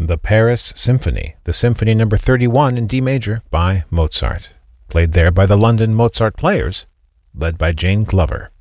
the Paris Symphony, the Symphony No. 31 in D major by Mozart, played there by the London Mozart Players, led by Jane Glover.